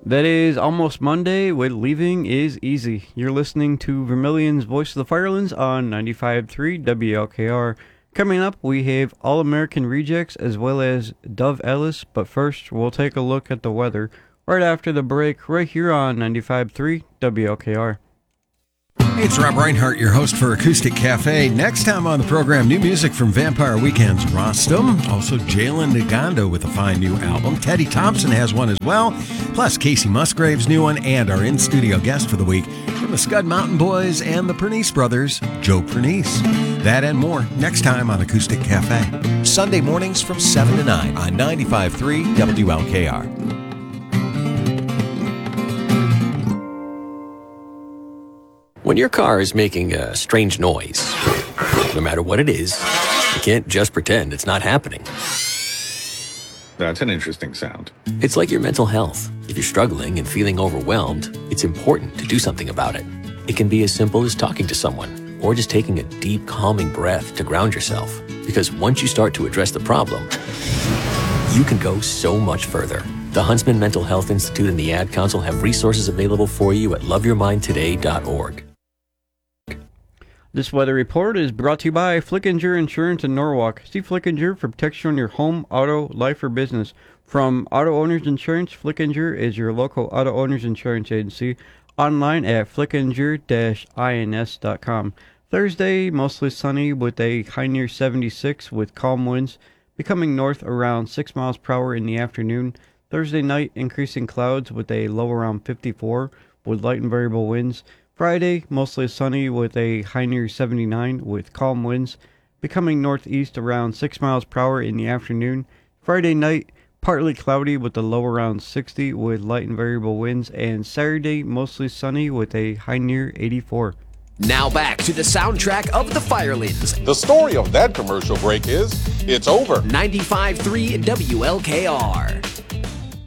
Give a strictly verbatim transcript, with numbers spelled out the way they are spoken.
That is Almost Monday with Leaving is Easy. You're listening to Vermilion's Voice of the Firelands on ninety-five point three W L K R. Coming up, we have All American Rejects as well as Dove Ellis, but first we'll take a look at the weather right after the break right here on ninety-five point three W L K R. Hey, it's Rob Reinhardt, your host for Acoustic Cafe. Next time on the program, new music from Vampire Weekend's Rostam. Also, Jalen Nagando with a fine new album. Teddy Thompson has one as well. Plus, Casey Musgrave's new one and our in-studio guest for the week from the Scud Mountain Boys and the Pernice Brothers, Joe Pernice. That and more next time on Acoustic Cafe. Sunday mornings from seven to nine on ninety-five point three W L K R. When your car is making a strange noise, no matter what it is, you can't just pretend it's not happening. That's an interesting sound. It's like your mental health. If you're struggling and feeling overwhelmed, it's important to do something about it. It can be as simple as talking to someone, or just taking a deep, calming breath to ground yourself. Because once you start to address the problem, you can go so much further. The Huntsman Mental Health Institute and the Ad Council have resources available for you at love your mind today dot org. This weather report is brought to you by Flickinger Insurance in Norwalk. See Flickinger for protection on your home, auto, life, or business. From Auto Owners Insurance, Flickinger is your local auto owners insurance agency. Online at flickinger dash ins dot com. Thursday, mostly sunny with a high near seventy-six with calm winds, becoming north around six miles per hour in the afternoon. Thursday night, increasing clouds with a low around fifty-four with light and variable winds. Friday, mostly sunny with a high near seventy-nine with calm winds, becoming northeast around six miles per hour in the afternoon. Friday night, partly cloudy with a low around sixty with light and variable winds. And Saturday, mostly sunny with a high near eighty-four. Now back to the soundtrack of the Firelands. The story of that commercial break is, it's over. ninety-five point three W L K R.